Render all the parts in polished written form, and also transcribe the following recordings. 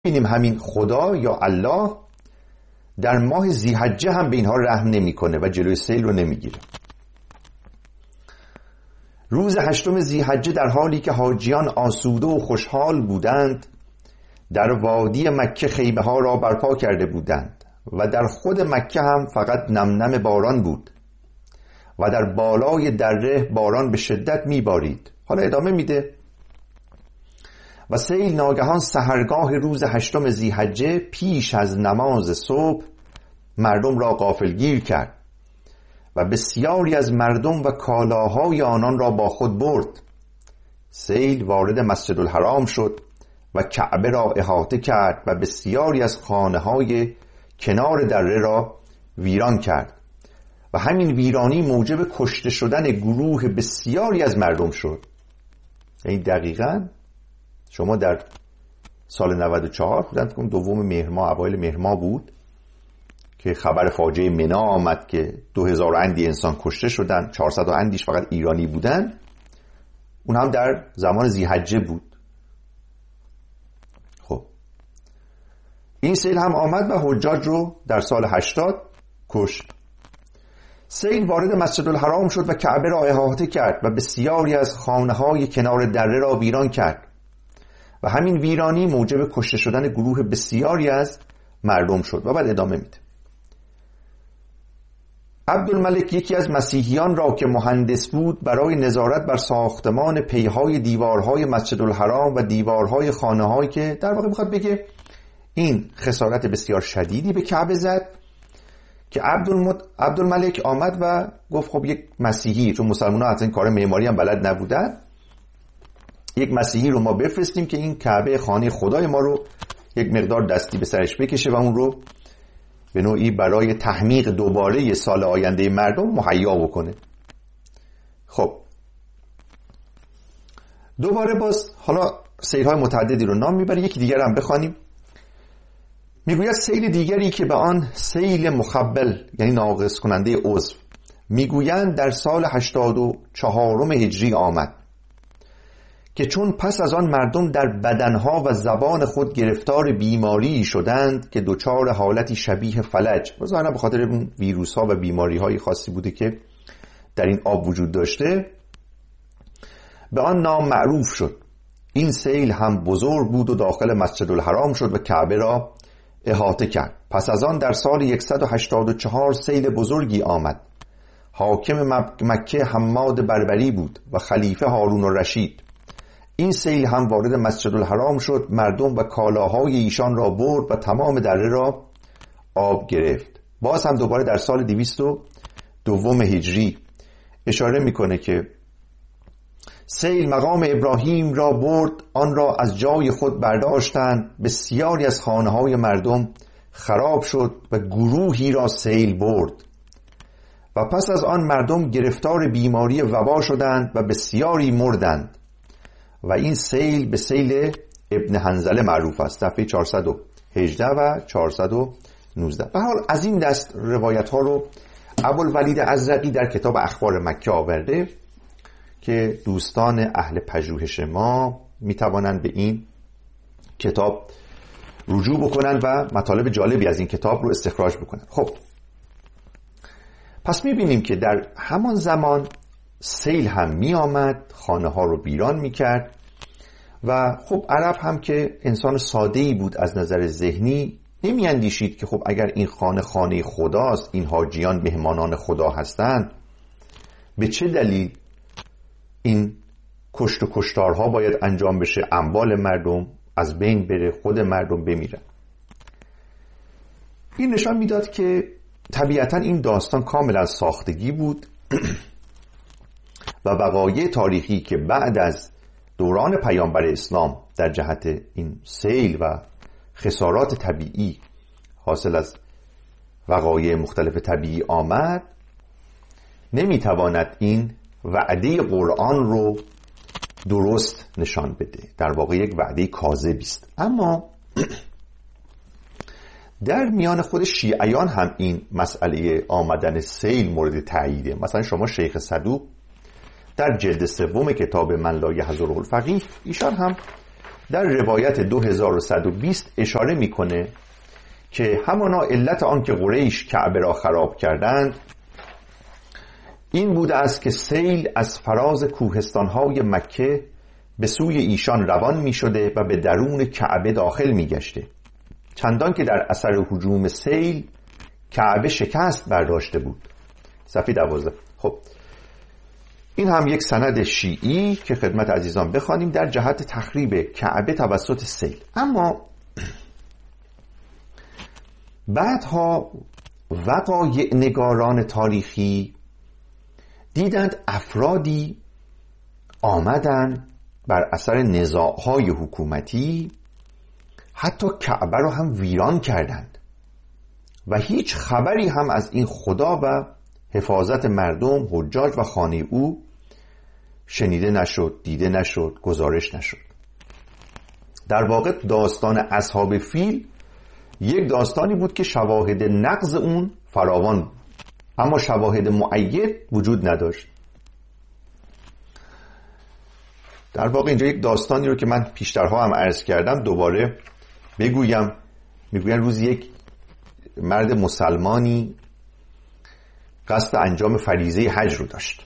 ببینیم همین خدا یا الله در ماه ذی‌حجه هم به اینها رحم نمیکنه و جلوی سیل رو نمیگیره. روز 8 ذی‌حجه در حالی که حاجیان آسوده و خوشحال بودند در وادی مکه خیمه ها را برپا کرده بودند و در خود مکه هم فقط نمنم باران بود و در بالای دره باران به شدت میبارید. حالا ادامه میده: و سیل ناگهان سحرگاه روز 8 ذی‌حجه پیش از نماز صبح مردم را غافلگیر کرد و بسیاری از مردم و کالاهای آنان را با خود برد. سیل وارد مسجد الحرام شد و کعبه را احاطه کرد و بسیاری از خانه‌های کنار دره را ویران کرد و همین ویرانی موجب کشته شدن گروه بسیاری از مردم شد. یعنی دقیقاً شما در سال 94 بودن، دوم مهر ماه، اوایل مهر ماه بود که خبر فاجعه منا آمد که 2000 اندی انسان کشته شدن، 400 اندیش فقط ایرانی بودن. اون هم در زمان ذی‌حجه بود. خب این سیل هم آمد و حجاج رو در سال 80 کشت. سیل وارد مسجد الحرام شد و کعبه را احاطه کرد و بسیاری از خانه‌های کنار دره را ویران کرد و همین ویرانی موجب کشته شدن گروه بسیاری از مردم شد. و بعد ادامه میده: عبدالملک یکی از مسیحیان را که مهندس بود برای نظارت بر ساختمان پیهای دیوارهای مسجد الحرام و دیوارهای خانه‌هایی که در واقع میخواد بگه این خسارت بسیار شدیدی به کعبه زد، که عبدالملک آمد و گفت خب یک مسیحی، چون مسلمان‌ها حتی این کار معماری هم بلد نبودن، یک مسیحی رو ما بفرستیم که این کعبه خانه خدای ما رو یک مقدار دستی به سرش بکشه و اون رو به نوعی برای تحمیق دوباره سال آینده مردم مهیا بکنه. خب دوباره باز حالا سیل‌های متعددی رو نام میبره. یکی دیگر هم بخوانیم. میگوید سیل دیگری که به آن سیل مخبل یعنی ناقص کننده عضو میگویند در سال 84 هجری آمد، که چون پس از آن مردم در بدنها و زبان خود گرفتار بیماری شدند که دچار حالتی شبیه فلج، ظاهرا به خاطر اون ویروس ها و بیماری های خاصی بوده که در این آب وجود داشته، به آن نام معروف شد. این سیل هم بزرگ بود و داخل مسجد الحرام شد و کعبه را احاطه کرد. پس از آن در سال 184 سیل بزرگی آمد. حاکم مکه حماد بربری بود و خلیفه هارون الرشید. این سیل هم وارد مسجد الحرام شد، مردم و کالاهای ایشان را برد و تمام دره را آب گرفت. باز هم دوباره در سال 202 هجری اشاره میکنه که سیل مقام ابراهیم را برد، آن را از جای خود برداشتند، بسیاری از خانه‌های مردم خراب شد و گروهی را سیل برد و پس از آن مردم گرفتار بیماری وبا شدند و بسیاری مردند و این سیل به سیل ابن حنظله معروف است. صفحه 418 و 419. به حال از این دست روایت ها رو ابوالولید ازرقی در کتاب اخبار مکه آورده که دوستان اهل پژوهش ما میتوانند به این کتاب رجوع بکنند و مطالب جالبی از این کتاب رو استخراج بکنند. خب پس میبینیم که در همان زمان سیل هم می آمد، خانه ها رو ویران می کرد و خب عرب هم که انسان ساده‌ای بود از نظر ذهنی نمی اندیشید که خب اگر این خانه خداست، این حاجیان مهمانان خدا هستند، به چه دلیل این کشت و کشتارها باید انجام بشه، اموال مردم از بین بره، خود مردم بمیرن. این نشان میداد که طبیعتا این داستان کاملا ساختگی بود و وقایع تاریخی که بعد از دوران پیامبر اسلام در جهت این سیل و خسارات طبیعی حاصل از وقایع مختلف طبیعی آمد، نمیتواند این وعده قرآن رو درست نشان بده. در واقع یک وعده کاذبی است. اما در میان خود شیعیان هم این مسئله آمدن سیل مورد تأییده. مثلا شما شیخ صدوق در جلد 3 کتاب من لا یحضره الفقیه، ایشان هم در روایت 2120 اشاره میکنه که همانا علت آن که قریش کعبه را خراب کردند این بوده است که سیل از فراز کوهستان‌های مکه به سوی ایشان روان می شده و به درون کعبه داخل می گشته، چندان که در اثر هجوم سیل کعبه شکست برداشته بود. صفحه 12. خب این هم یک سند شیعی که خدمت عزیزان بخوانیم در جهت تخریب کعبه توسط سیل. اما بعدها وقایع نگاران تاریخی دیدند افرادی آمدن بر اثر نزاع‌های حکومتی حتی کعبه رو هم ویران کردند و هیچ خبری هم از این خدا و حفاظت مردم، حجاج و خانه او شنیده نشد، دیده نشد، گزارش نشد. در واقع داستان اصحاب فیل یک داستانی بود که شواهد نقض اون فراوان بود، اما شواهد مؤید وجود نداشت. در واقع اینجا یک داستانی رو که من پیشترها هم عرض کردم دوباره بگویم. میگوین روز یک مرد مسلمانی قصد انجام فریضه حج رو داشت.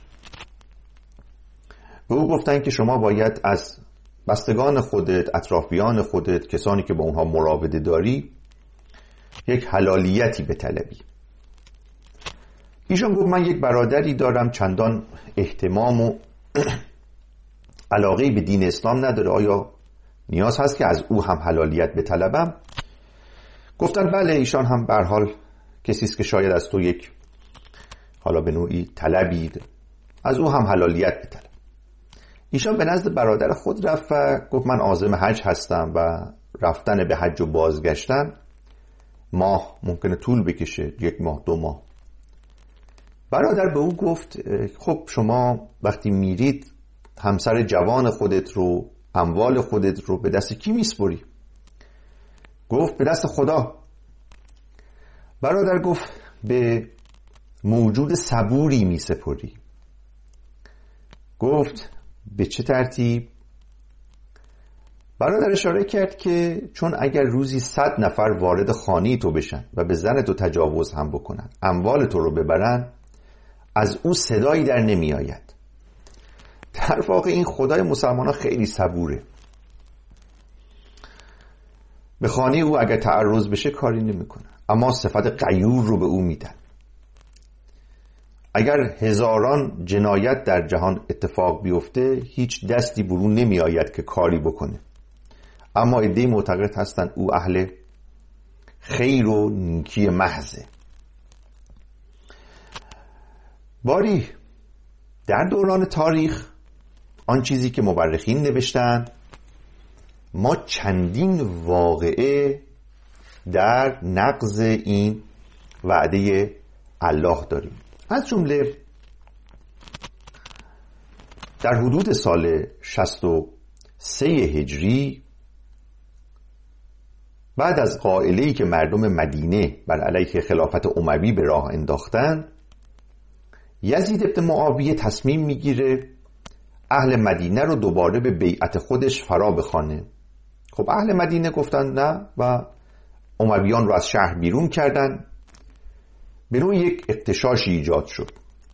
به او گفتن که شما باید از بستگان خودت، اطرافیان خودت، کسانی که با اونها مراوده داری یک حلالیتی بطلبی. ایشان گفت من یک برادری دارم چندان اهتمام و علاقه‌ای به دین اسلام نداره، آیا نیاز هست که از او هم حلالیت بطلبم؟ گفتن بله. ایشان هم به هر حال کسی است که شاید از تو یک حالا به نوعی طلبی، از او هم حلالیت بطلب. ایشان به نزد برادر خود رفت و گفت من عازم حج هستم و رفتن به حج و بازگشتن ماه ممکنه طول بکشه، 1 ماه 2 ماه. برادر به او گفت خب شما وقتی میرید همسر جوان خودت رو، اموال خودت رو به دست کی میسپری؟ گفت به دست خدا. برادر گفت به موجود صبوری میسپری. گفت به چه ترتیب؟ برادر اشاره کرد که چون اگر روزی 100 نفر وارد خانه تو بشن و به زن تو تجاوز هم بکنن، اموال تو رو ببرن، از او صدایی در نمی آید. در واقع این خدای مسلمان ها خیلی صبوره. به خانه او اگر تعرض بشه کاری نمی کنه، اما صفت غیور رو به او میدن. اگر هزاران جنایت در جهان اتفاق بیفته هیچ دستی برون نمی آید که کاری بکنه، اما عده‌ای معتقد هستند او اهل خیر و نیکی محضه. باری در دوران تاریخ آن چیزی که مورخین نوشتن، ما چندین واقعه در نقض این وعده الله داریم. از جمله در حدود سال 63 هجری بعد از قائله‌ای که مردم مدینه بر علیه خلافت اموی به راه انداختن، یزید ابن معاویه تصمیم میگیره اهل مدینه رو دوباره به بیعت خودش فرا بخوانه. خب اهل مدینه گفتن نه و امویان رو از شهر بیرون کردن. به نوع یک اغتشاشی ایجاد شد.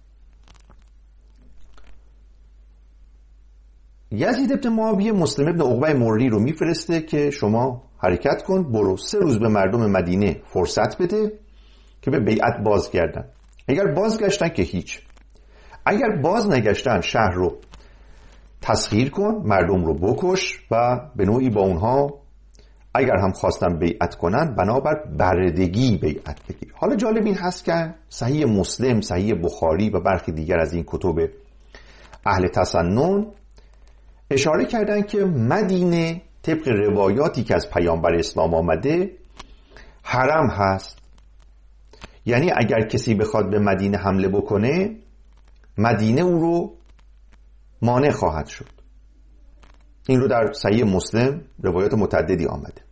یزید ابن معاویه مسلم ابن عقبه مری رو میفرسته که شما حرکت کن، برو 3 روز به مردم مدینه فرصت بده که به بیعت بازگردن. اگر بازگشتن که هیچ، اگر باز نگشتن شهر رو تسخیر کن، مردم رو بکش و به نوعی با اونها اگر هم خواستن بیعت کنن بنابر بردگی بیعت بگیر. حالا جالب این هست که صحیح مسلم، صحیح بخاری و برخی دیگر از این کتب اهل تسنن اشاره کردن که مدینه طبق روایاتی که از پیامبر اسلام آمده حرم هست. یعنی اگر کسی بخواد به مدینه حمله بکنه، مدینه او رو مانع خواهد شد. این رو در صحیح مسلم روایات متعددی آمده.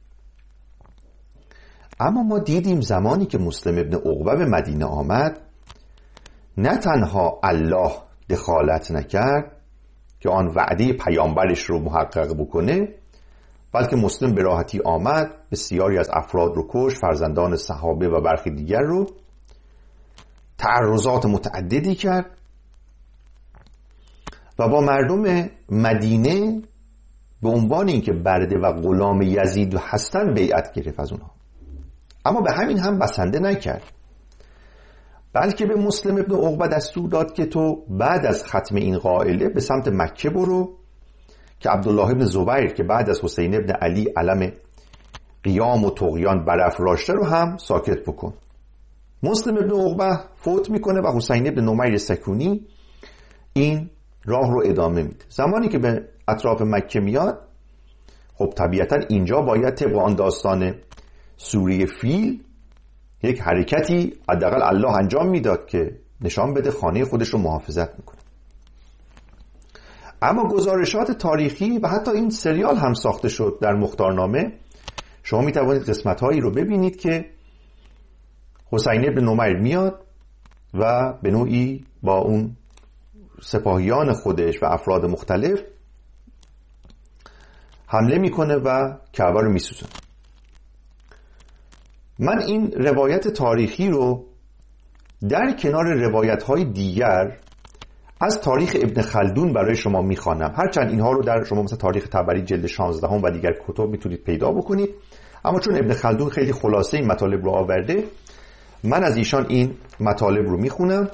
اما ما دیدیم زمانی که مسلم ابن عقبه به مدینه آمد، نه تنها الله دخالت نکرد که آن وعده پیامبرش رو محقق بکنه، بلکه مسلم به راحتی آمد، بسیاری از افراد رو کشت، فرزندان صحابه و برخی دیگر رو، تعرضات متعددی کرد و با مردم مدینه به عنوان اینکه برده و غلام یزید هستن بیعت گرفت از اونها. اما به همین هم بسنده نکرد، بلکه به مسلم ابن عقبه دستور داد که تو بعد از ختم این قائله به سمت مکه برو که عبدالله ابن زبیر که بعد از حسین ابن علی علم قیام و طغیان برافراشته رو هم ساکت بکن. مسلم ابن عقبه فوت میکنه و حسین ابن نمیر سکونی این راه رو ادامه میده. زمانی که به اطراف مکه میاد، خب طبیعتا اینجا باید طبق آن داستان سوره فیل یک حرکتی حداقل الله انجام میداد که نشان بده خانه خودش رو محافظت میکنه. اما گزارشات تاریخی و حتی این سریال هم ساخته شد در مختارنامه، شما میتوانید قسمت‌هایی رو ببینید که حسین ابن نمیر میاد و به نوعی با اون سپاهیان خودش و افراد مختلف حمله میکنه و کعبه رو میسوزونه. من این روایت تاریخی رو در کنار روایت‌های دیگر از تاریخ ابن خلدون برای شما میخوانم، هرچند اینها رو در شما مثلا تاریخ طبری جلد 16 و دیگر کتب میتونید پیدا بکنید، اما چون ابن خلدون خیلی خلاصه این مطالب رو آورده، من از ایشان این مطالب رو میخونم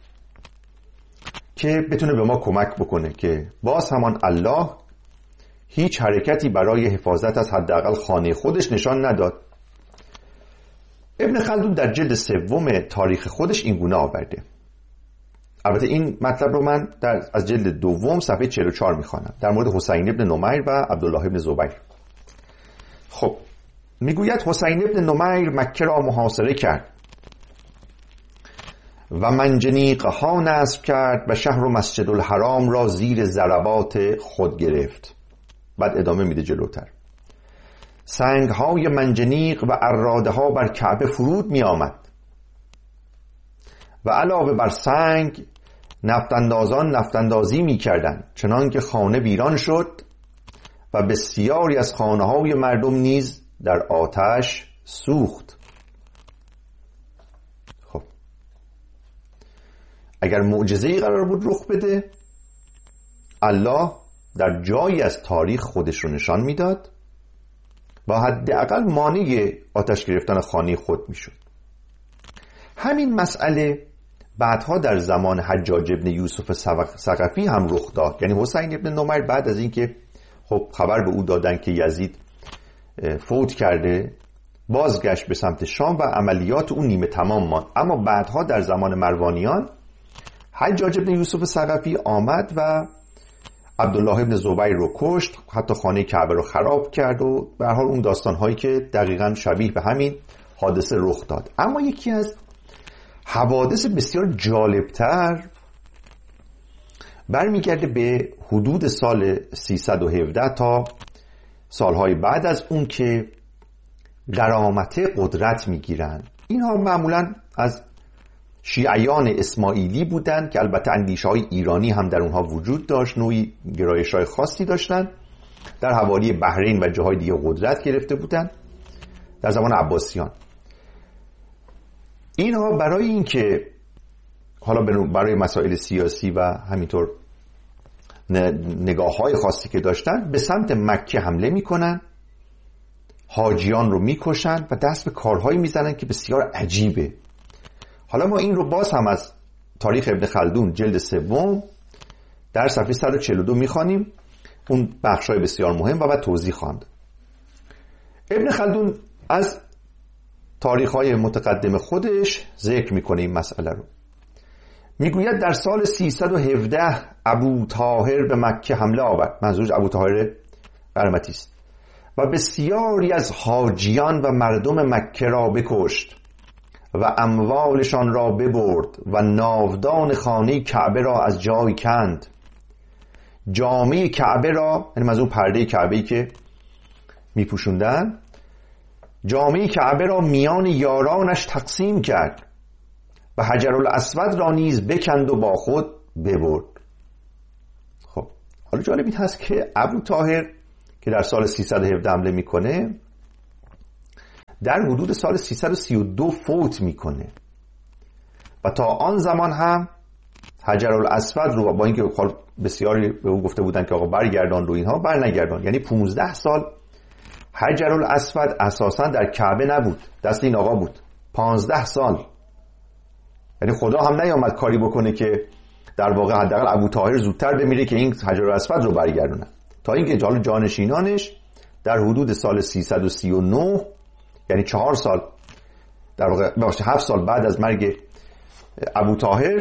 که بتونه به ما کمک بکنه که باز همان الله هیچ حرکتی برای حفاظت از حداقل خانه خودش نشان نداد. ابن خلدون در جلد 3 تاریخ خودش این گونه آورده. البته این مطلب رو من از جلد 2 صفحه 44 میخوانم در مورد حسین ابن نمیر و عبدالله ابن زبیر. خب میگوید حسین ابن نمیر مکه را محاصره کرد و منجنیقها نصب کرد و شهر و مسجد الحرام را زیر ضربات خود گرفت. بعد ادامه میده جلوتر. سنگهای منجنیق و اراده ها بر کعبه فرود می آمد و علاوه بر سنگ نفتندازان نفتندازی می کردند، چنان که خانه ویران شد و بسیاری از خانه های مردم نیز در آتش سوخت. خب اگر معجزه‌ای قرار بود رخ بده، الله در جایی از تاریخ خودش رو نشان میداد و حداقل مانع آتش گرفتن خانه خود میشد. همین مسئله بعدها در زمان حجاج ابن یوسف ثقفی هم رخ داد. یعنی حسین ابن نمیر بعد از اینکه خب خبر به او دادن که یزید فوت کرده، بازگشت به سمت شام و عملیات او نیمه تمام ماند. اما بعدها در زمان مروانیان حجاج ابن یوسف ثقفی آمد و عبدالله ابن زبیر رو کشت، حتی خانه کعبه رو خراب کرد و به هر حال اون داستان‌هایی که دقیقاً شبیه به همین حادثه رخ داد. اما یکی از حوادث بسیار جالبتر برمیگرده به حدود سال 317 تا سالهای بعد از اون که غرامته قدرت میگیرن. اینها معمولاً از شیعیان اسماعیلی بودند که البته اندیشه‌های ایرانی هم در اونها وجود داشت، نوعی گرایش‌های خاصی داشتند، در حوالی بحرین و جاهای دیگه قدرت گرفته بودند در زمان عباسیان. اینها برای اینکه حالا برای مسائل سیاسی و همینطور نگاه‌های خاصی که داشتن به سمت مکه حمله میکنن، حاجیان رو میکشن و دست به کارهایی میزنن که بسیار عجیبه. حالا ما این رو باز هم از تاریخ ابن خلدون جلد 3 در صفحه 142 میخوانیم، اون بخشای بسیار مهم، و بعد توضیح خواند. ابن خلدون از تاریخ‌های متقدم خودش ذکر میکنه این مسئله رو. میگوید در سال 317 ابو طاهر به مکه حمله آورد، منظورش ابو طاهر قرمطی است، و بسیاری از حاجیان و مردم مکه را بکشت و اموالشان را ببرد و ناودان خانه کعبه را از جای کند. جامعه کعبه را، یعنی منظور پرده کعبه‌ای که میپوشوندن، جامعه کعبه را میان یارانش تقسیم کرد و حجرالاسود را نیز بکند و با خود ببرد. خب حالا جالب این هست که ابو طاهر که در سال 317 حمله میکنه، در حدود سال 332 فوت میکنه و تا آن زمان هم حجرالاسود رو با اینکه بسیاری به او گفته بودن که آقا برگردان رو، اینها برنگردان. یعنی 15 سال حجرالاسود اساسا در کعبه نبود، دست این آقا بود. 15 سال. یعنی خدا هم نیامد کاری بکنه که در واقع حداقل ابوطاهر زودتر بمیره که این حجرالاسود رو برگردونه، تا اینکه جانشینانش در حدود سال 339 یعنی 4 سال در واقع 7 سال بعد از مرگ ابوطاهر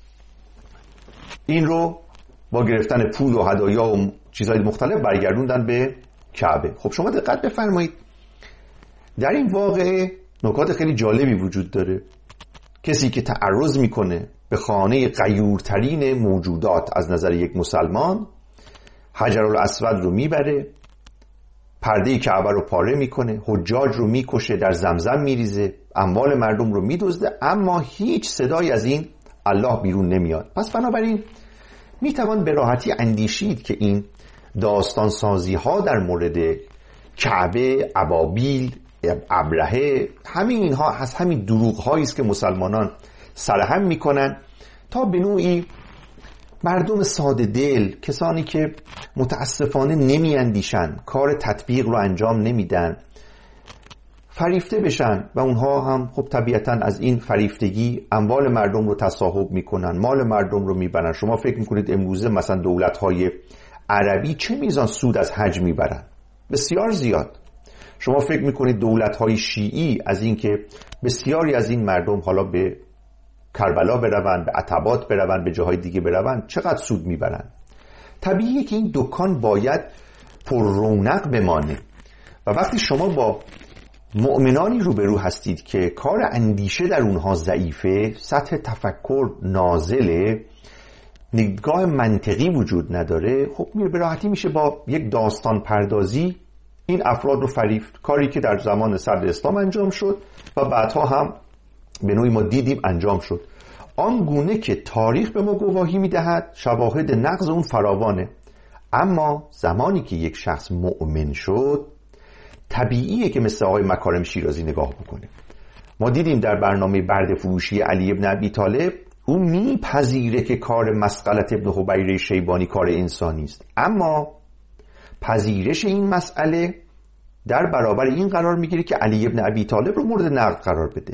این رو با گرفتن پول و هدایا و چیزهای مختلف برگردوندن به کعبه. خب شما دقت بفرمایید، در این واقعه نکات خیلی جالبی وجود داره. کسی که تعرض میکنه به خانه غیورترین موجودات از نظر یک مسلمان، حجرالاسود رو میبره، پرده کعبه رو پاره میکنه، حجاج رو میکشه، در زمزم میریزه، اموال مردم رو میدزده، اما هیچ صدایی از این الله بیرون نمیاد. پس بنابراین میتوان به راحتی اندیشید که این داستان سازی ها در مورد کعبه، ابابیل، ابرهه، همین اینها از همین دروغ هایی است که مسلمانان سرهم میکنن تا به نوعی مردم ساده دل، کسانی که متاسفانه نمی اندیشن، کار تطبیق رو انجام نمیدن، فریفته بشن و اونها هم خب طبیعتا از این فریفتگی اموال مردم رو تصاحب میکنن، مال مردم رو میبرن. شما فکر میکنید امروزه مثلا دولت‌های عربی چه میزان سود از حج میبرن؟ بسیار زیاد. شما فکر میکنید دولت‌های شیعی از این که بسیاری از این مردم حالا به کربلا بروند، به عتبات بروند، به جاهای دیگه بروند، چقدر سود میبرن؟ طبیعیه که این دکان باید پر رونق بمانه و وقتی شما با مؤمنانی روبرو هستید که کار اندیشه در اونها ضعیفه، سطح تفکر نازله، نگاه منطقی وجود نداره، خب به راحتی میشه با یک داستان پردازی این افراد رو فریفت. کاری که در زمان صدر اسلام انجام شد و بعدها هم به نوعی ما دیدیم انجام شد. آن گونه که تاریخ به ما گواهی میدهد شواهد نقض اون فراوانه، اما زمانی که یک شخص مؤمن شد طبیعیه که مثل آقای مکارم شیرازی نگاه بکنه. ما دیدیم در برنامه برده فروشی علی ابن ابی طالب او میپذیره که کار مسقلت ابن حبیره شیبانی کار انسانی است، اما پذیرش این مسئله در برابر این قرار میگیره که علی ابن ابی طالب رو مورد نقد قرار بده.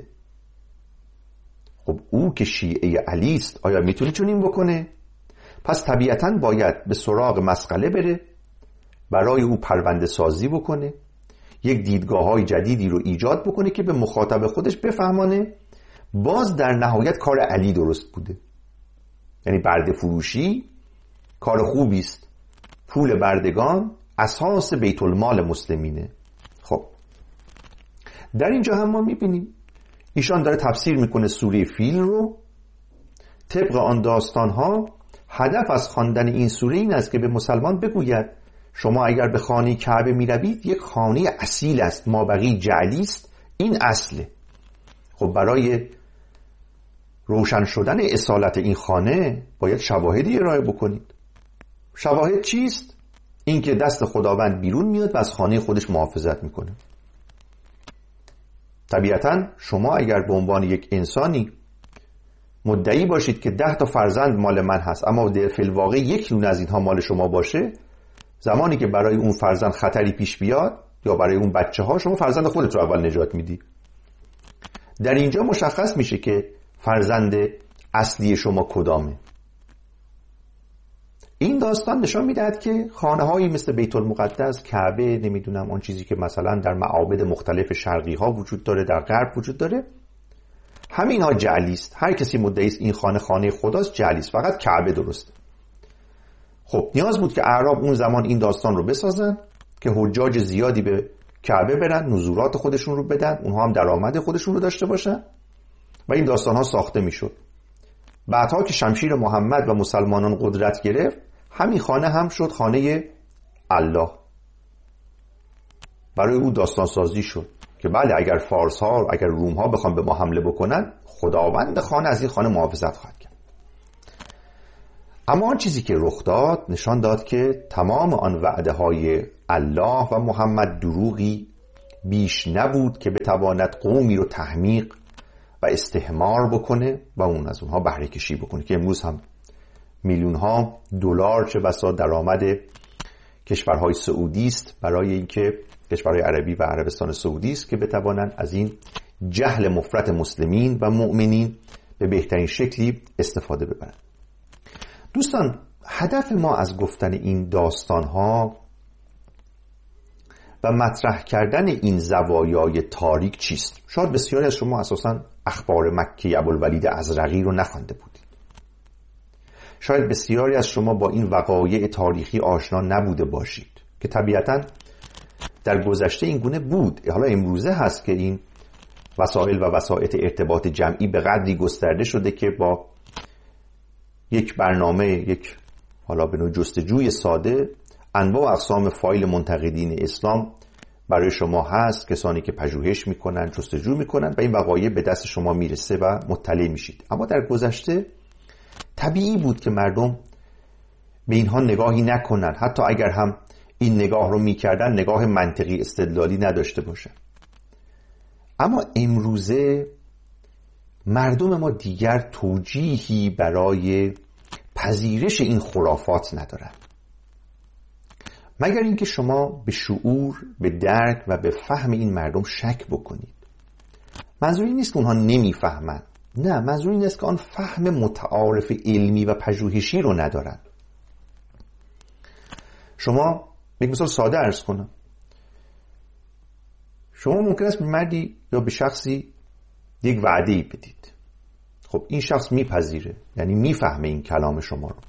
خب او که شیعه علی است آیا میتونه چنین بکنه؟ پس طبیعتاً باید به سراغ مسئله بره، برای او پرونده سازی بکنه، یک دیدگاه‌های جدیدی رو ایجاد بکنه که به مخاطب خودش بفهمانه باز در نهایت کار علی درست بوده. یعنی برده فروشی کار خوبی است، پول بردگان اساس بیت المال مسلمینه. خب در اینجا هم ما میبینیم ایشان داره تفسیر میکنه سوره فیل رو. طبق آن داستانها هدف از خواندن این سوره این است که به مسلمان بگوید شما اگر به خانه کعبه میروید یک خانه اصیل است، مابقی جعلی است، این اصله. خب برای روشن شدن اصالت این خانه باید شواهدی ارائه بکنید. شواهد چیست؟ این که دست خداوند بیرون میاد و از خانه خودش محافظت میکنه. طبیعتاً شما اگر به عنوان یک انسانی مدعی باشید که 10 تا فرزند مال من هست، اما در فی الواقع یک دونه از اینها مال شما باشه، زمانی که برای اون فرزند خطری پیش بیاد یا برای اون بچه ها، شما فرزند خودت رو اول نجات میدی. در اینجا مشخص میشه که فرزند اصلی شما کدامه. این داستان نشان میدهد که خانه هایی مثل بیت المقدس، کعبه، نمیدونم اون چیزی که مثلا در معابد مختلف شرقی ها وجود داره، در غرب وجود داره، همین ها جعلی است. هر کسی مدعی است این خانه خداست، جعلی است، فقط کعبه درست. خب نیاز بود که اعراب اون زمان این داستان رو بسازن که حجاج زیادی به کعبه برن، نزورات خودشون رو بدن، اونها هم درآمد خودشون رو داشته باشن و این داستان ها ساخته میشد. بعدها که شمشیر محمد و مسلمانان قدرت گرفت، همین خانه هم شد خانه الله. برای او داستان سازی شد که بله اگر فارس ها، اگر روم ها بخوان به ما حمله بکنن، خداوند خانه از این خانه محافظت خواهد کرد. اما آن چیزی که رخ داد نشان داد که تمام آن وعده های الله و محمد دروغی بیش نبود که بتواند قومی رو تحمیق و استحمار بکنه و اون از اونها بهره کشی بکنه، که امروز هم میلیون ها دلار چه بسا درآمد کشورهای سعودی است برای اینکه کشورهای عربی و عربستان سعودی است که بتوانند از این جهل مفرط مسلمین و مؤمنین به بهترین شکلی استفاده ببرند. دوستان، هدف ما از گفتن این داستانها و مطرح کردن این زوایای تاریک چیست؟ شاید بسیاری از شما اساساً اخبار مکی ابوالولید ازرقی رو نخوانده بودید. شاید بسیاری از شما با این وقایع تاریخی آشنا نبوده باشید که طبیعتاً در گذشته این گونه بود. حالا امروزه هست که این وسایل و وسایط ارتباط جمعی به قدری گسترده شده که با یک برنامه، یک حالا به نوع جستجوی ساده، انواع و اقسام فایل منتقدین اسلام برای شما هست، کسانی که پژوهش میکنن، جستجو میکنن و این وقایع به دست شما میرسه و مطلع میشید. اما در گذشته طبیعی بود که مردم به اینها نگاهی نکنن، حتی اگر هم این نگاه رو میکردن نگاه منطقی استدلالی نداشته باشن. اما امروزه مردم ما دیگر توجیهی برای پذیرش این خرافات ندارن، مگر اینکه شما به شعور، به درک و به فهم این مردم شک بکنید. منظوری نیست که اونها نمیفهمن، نه، منظوری نیست که آن فهم متعارف علمی و پژوهشی رو ندارن. شما یک مثال ساده عرض کنم. شما ممکن است به مردی یا به شخصی یک وعده‌ای بدید. خب این شخص میپذیره، یعنی میفهمه این کلام شما رو.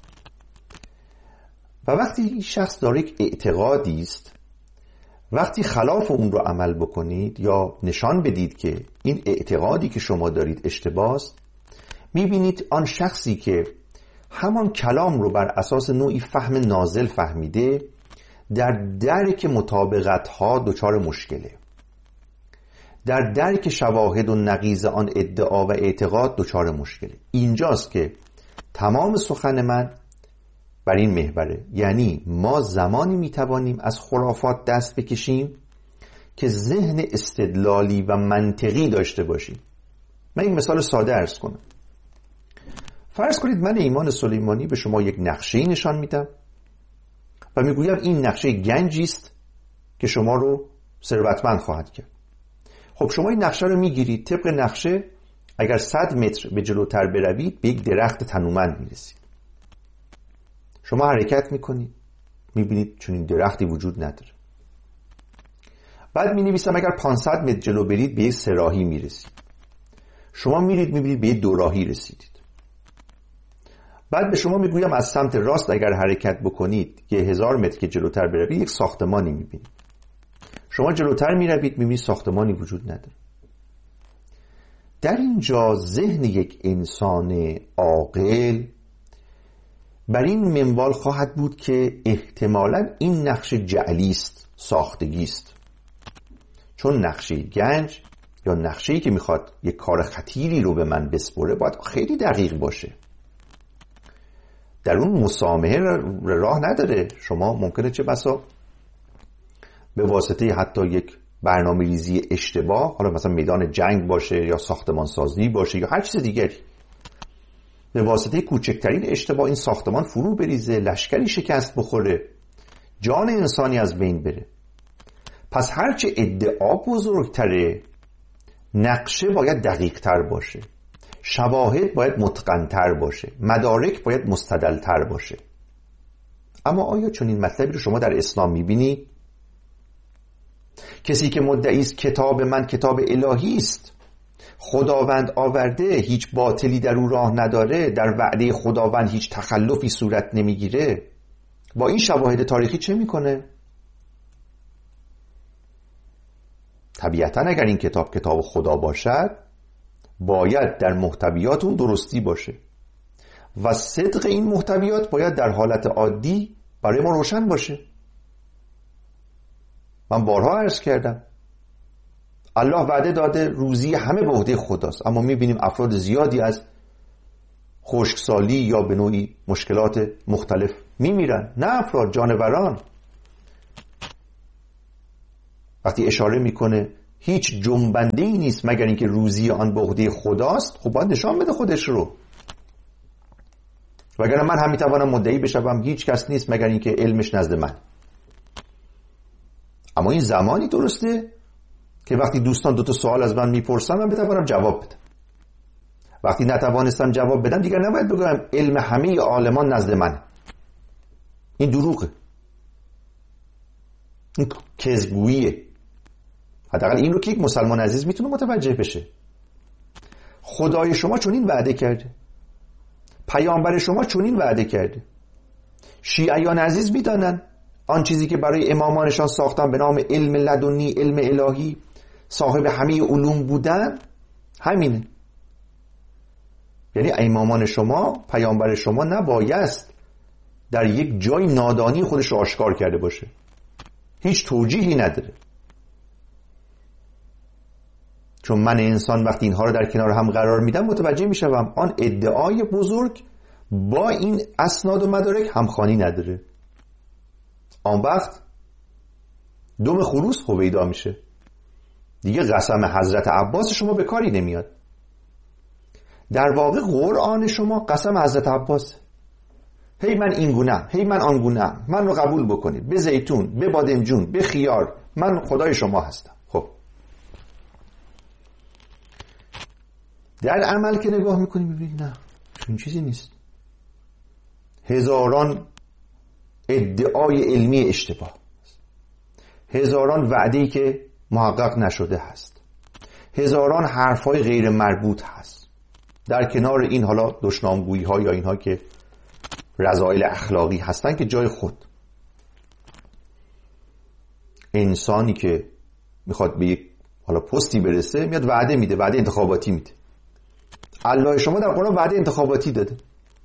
و وقتی این شخص داره یک اعتقادی است، وقتی خلاف اون رو عمل بکنید یا نشان بدید که این اعتقادی که شما دارید اشتباه است، میبینید آن شخصی که همان کلام رو بر اساس نوعی فهم نازل فهمیده، در درک مطابقت‌ها دچار مشکله، در درک شواهد و نقیض آن ادعا و اعتقاد دچار مشکله. اینجاست که تمام سخن من بر این محوره، یعنی ما زمانی میتوانیم از خرافات دست بکشیم که ذهن استدلالی و منطقی داشته باشیم. من یک مثال ساده عرض کنم. فرض کنید من ایمان سلیمانی به شما یک نقشه‌ای نشان میدم و میگویم این نقشه گنجی است که شما رو ثروتمند خواهد کرد. خب شما این نقشه رو میگیرید، طبق نقشه اگر 100 متر به جلوتر بروید به یک درخت تنومند میرسید. شما حرکت میکنید، میبینید چون این درختی وجود نداره. بعد مینویسم اگر 500 متر جلو برید به یک سه‌راهی میرسید. شما میرید میبینید به یک دوراهی رسیدید. بعد به شما میگویم از سمت راست اگر حرکت بکنید که 1000 متر که جلوتر بروید یک ساختمانی میبینید. شما جلوتر میروید میبینید ساختمانی وجود نداره. در اینجا ذهن یک انسان عاقل بر این منوال خواهد بود که احتمالاً این نقشه جعلی است، ساختگی است، چون نقشه گنج یا نقشه‌ای که میخواد یک کار خطیری رو به من بسپره باید خیلی دقیق باشه. در اون مسامحه راه نداره. شما ممکنه چه بسا به واسطه حتی یک برنامه ریزی اشتباه، حالا مثلا میدان جنگ باشه یا ساختمان سازی باشه یا هر چیز دیگری، به واسطه کوچکترین اشتباه این ساختمان فرو بریزه، لشکری شکست بخوره، جان انسانی از بین بره. پس هرچه ادعا بزرگتره، نقشه باید دقیق تر باشه، شواهد باید متقن تر باشه، مدارک باید مستدل تر باشه. اما آیا چون این مطلبی رو شما در اسلام میبینی؟ کسی که مدعی است کتاب من کتاب الهی است، خداوند آورده، هیچ باطلی در او راه نداره، در وعده خداوند هیچ تخلفی صورت نمیگیره، با این شواهد تاریخی چه میکنه؟ طبیعتا اگر این کتاب کتاب خدا باشد باید در محتویات اون درستی باشه و صدق این محتویات باید در حالت عادی برای ما روشن باشه. من بارها عرض کردم الله وعده داده روزی همه به عهده خداست، اما میبینیم افراد زیادی از خشکسالی یا به نوعی مشکلات مختلف میمیرن. نه افراد، جانوران. وقتی اشاره میکنه هیچ جنبنده‌ای نیست مگر اینکه روزی آن به عهده خداست، خب باید نشان بده خودش رو. وگرنه من هم میتوانم مدعی بشم هیچ کس نیست مگر اینکه علمش نزد من. اما این زمانی درسته که وقتی دوستان دو تا سوال از من میپرسن من بتوانم جواب بدم. وقتی نتوانستم جواب بدم دیگر نباید بگم علم همه عالمان نزد من. این دروغه، این کذبگوییه. حداقل این رو که یک مسلمان عزیز میتونه متوجه بشه. خدای شما چنین وعده کرده، پیامبر شما چنین وعده کرده. شیعیان عزیز میدانن آن چیزی که برای امامانشان ساختن به نام علم لدنی، علم الهی، صاحب همه علوم بودن، همینه. یعنی امامان شما، پیامبر شما نبایست در یک جای نادانی خودش رو آشکار کرده باشه، هیچ توجیهی نداره. چون من انسان وقتی اینها رو در کنار هم قرار میدم متوجه میشم آن ادعای بزرگ با این اسناد و مدارک همخوانی نداره. آن وقت دم خروس هویدا میشه، دیگه قسم حضرت عباس شما به کاری نمیاد. در واقع قرآن شما قسم حضرت عباس، هی من این گونم، هی من آن گونم، من رو قبول بکنید، به زیتون، به بادمجون، به خیار، من خدای شما هستم. خب در عمل که نگاه میکنیم ببینید نه، چون چیزی نیست. هزاران ادعای علمی اشتباه، هزاران وعده‌ای که محقق نشده هست، هزاران حرفای غیر مربوط هست. در کنار این حالا دشنامگویی ها یا اینها که رذائل اخلاقی هستن که جای خود. انسانی که میخواد به یک حالا پستی برسه میاد وعده میده، وعده انتخاباتی میده. الله شما در قرآن وعده انتخاباتی داده،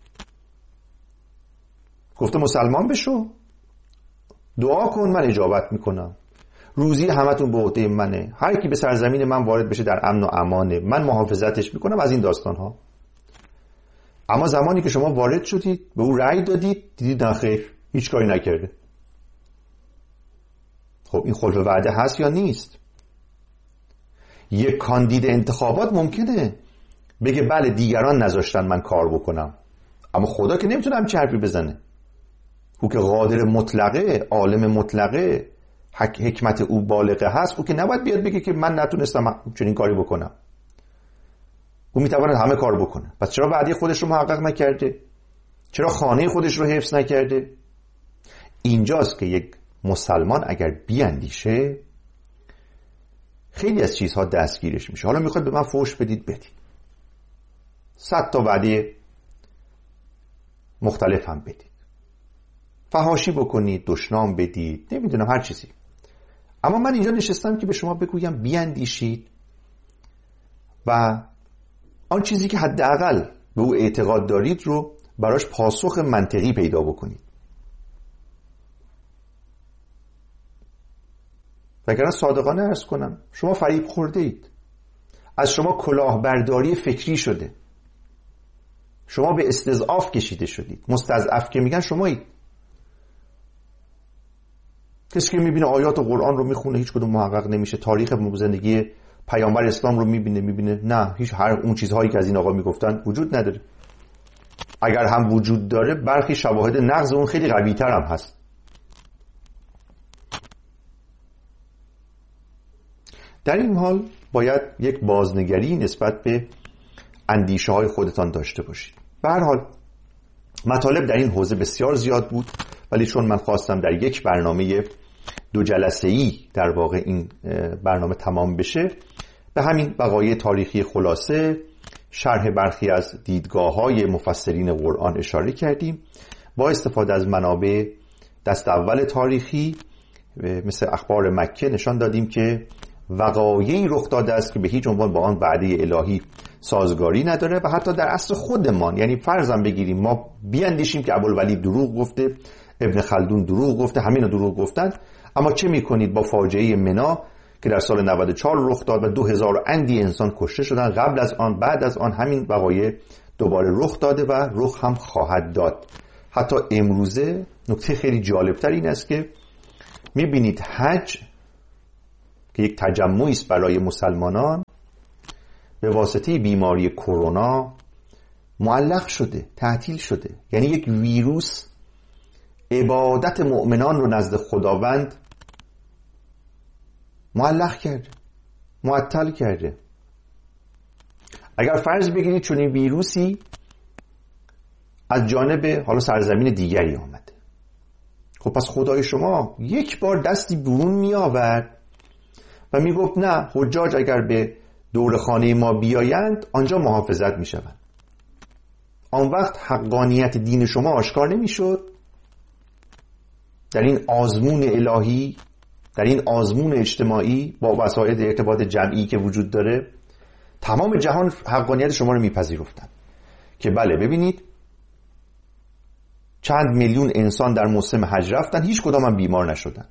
گفته مسلمان بشو، دعا کن من اجابت میکنم، روزی همتون به عهده منه، هر کی به سرزمین من وارد بشه در امن و امانه، من محافظتش میکنم، از این داستان ها. اما زمانی که شما وارد شدید به او رأی دادید دیدید نه خیر، هیچ کاری نکرده. خب این خلف وعده هست یا نیست؟ یک کاندید انتخابات ممکنه بگه بله دیگران نذاشتن من کار بکنم، اما خدا که نمیتونه همچین حرفی بزنه. او که قادر مطلقه، عالم مطلقه، حکمت او بالغه هست، او که نباید بیاد بگه که من نتونستم چنین کاری بکنم. او میتواند همه کار بکنه. پس چرا وعده خودش رو محقق نکرده؟ چرا خانه خودش رو حفظ نکرده؟ اینجاست که یک مسلمان اگر بیاندیشه خیلی از چیزها دستگیرش میشه. حالا میخواد به من فوش بدید، 100 تا وعده مختلف هم بدید، فحاشی بکنید، دشنام بدید، نمیدونم هر چیزی. اما من اینجا نشستم که به شما بگویم بیاندیشید و آن چیزی که حداقل به او اعتقاد دارید رو براش پاسخ منطقی پیدا بکنید. وگرنه صادقانه عرض کنم شما فریب خورده اید، از شما کلاهبرداری فکری شده، شما به استضعاف کشیده شدید. مستضعف که میگن شمایید. کسی که میبینه آیات و قرآن رو میخونه هیچ کدوم محقق نمیشه، تاریخ زندگی پیامبر اسلام رو میبینه نه، هیچ هر اون چیزهایی که از این آقا میگفتن وجود نداره. اگر هم وجود داره برخی شواهد نقض اون خیلی قوی‌تر هم هست. در این حال باید یک بازنگری نسبت به اندیشه های خودتان داشته باشید. به هر حال مطالب در این حوزه بسیار زیاد بود، ولی چون من خواستم در یک برنامه 2 جلسه‌ای در واقع این برنامه تمام بشه، به همین وقایع تاریخی خلاصه شرح برخی از دیدگاه‌های مفسرین قرآن اشاره کردیم. با استفاده از منابع دست اول تاریخی مثل اخبار مکه نشان دادیم که وقایعی رخ داده است که به هیچ عنوان با آن وعده الهی سازگاری نداره و حتی در عصر خودمان، یعنی فرضاً بگیریم ما بیاندیشیم که ابوالولید دروغ گفته، ابن خلدون دروغ گفته، همین دروغ گفتن، اما چه میکنید با فاجعه منا که در سال 94 رخ داد و 2000 اندی انسان کشته شدن؟ قبل از آن بعد از آن همین وقایع دوباره رخ داده و رخ هم خواهد داد. حتی امروزه نکته خیلی جالبتر این است که میبینید حج که یک تجمعی است برای مسلمانان به واسطه بیماری کرونا معلق شده، تعطیل شده. یعنی یک ویروس عبادت مؤمنان رو نزد خداوند معلق کرده، معطل کرده. اگر فرض بگیرید چون این ویروسی از جانب حالا سرزمین دیگری آمده، خب پس خدای شما یک بار دستی برون می آورد و می گفت نه، حجاج اگر به دور خانه ما بیایند آنجا محافظت می شوند. آن وقت حقانیت دین شما آشکار نمی شد؟ در این آزمون الهی، در این آزمون اجتماعی با وسایل ارتباط جمعی که وجود داره، تمام جهان حقانیت شما رو میپذیرفتن که بله ببینید چند میلیون انسان در موسم حج رفتن، هیچ کدام هم بیمار نشدن.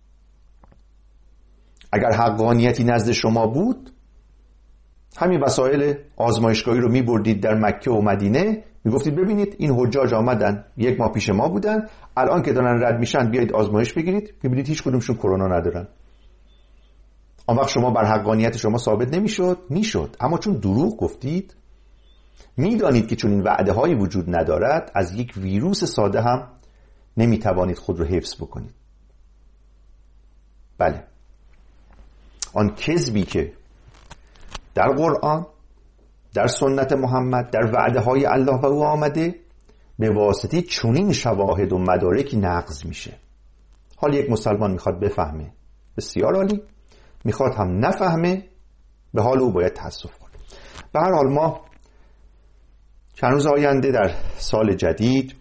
اگر حقانیتی نزد شما بود، همین وسایل آزمایشگاهی رو میبردید در مکه و مدینه، میگفتید ببینید این حجاج آمدن، یک ماه پیش ما بودن، الان که دارن رد میشن بیایید آزمایش بگیرید، ببینید هیچ کدومشون کرونا ندارن. آن وقت شما بر حقانیت شما ثابت نمیشد؟ میشد، اما چون دروغ گفتید، میدانید که چون این وعده هایی وجود ندارد، از یک ویروس ساده هم نمیتوانید خود رو حفظ بکنید. بله، آن کذبی که در قرآن، در سنت محمد، در وعده های الله و او آمده، به واسطه چنین شواهد و مدارکی نقض میشه. حالا یک مسلمان میخواد بفهمه، بسیار عالی، میخواد هم نفهمه، به حال او باید تأسف کنه. به هر حال ما چند روز آینده در سال جدید